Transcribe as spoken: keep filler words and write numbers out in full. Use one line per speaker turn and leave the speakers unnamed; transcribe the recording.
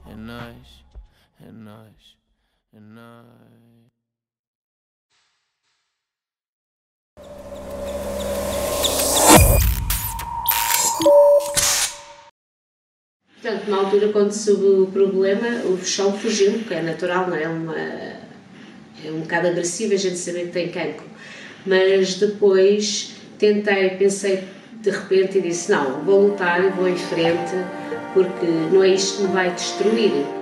é nóis, é nóis, é nóis.
Portanto, na altura, quando soube o problema, o chão fugiu, porque é natural, não é? Uma, é um bocado agressivo a gente saber que tem cancro. Mas depois tentei, pensei de repente e disse: não, vou lutar, vou em frente, porque não é isto que me vai destruir.